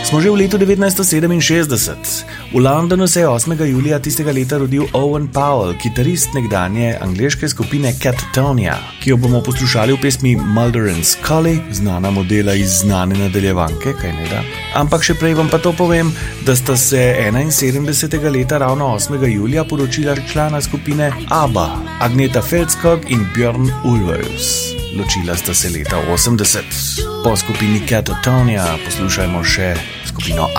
Smo že v letu 1967. V Londonu se je 8. julija tistega leta rodil Owen Powell, kitarist nekdanje angleške skupine Catatonia, ki jo bomo poslušali v pesmi Mulder & Scully, znana modela iz znane nadaljevanke, kaj ne da. Ampak še prej vam pa to povem, da sta se 71. leta ravno 8. julija poročila člana skupine ABBA, Agneta Fältskog in Björn Ulvaeus. Ločila sta se leta 80. Po skupini Catatonia poslušajmo še skupino